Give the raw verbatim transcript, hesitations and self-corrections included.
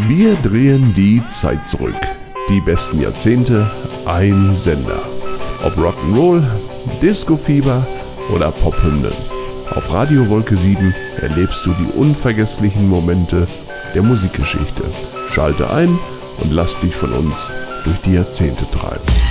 Wir drehen die Zeit zurück. Die besten Jahrzehnte, ein Sender. Ob Rock'n'Roll, Disco-Fieber oder Pophymnen. Auf Radio Wolke sieben erlebst du die unvergesslichen Momente der Musikgeschichte. Schalte ein und lass dich von uns durch die Jahrzehnte treiben.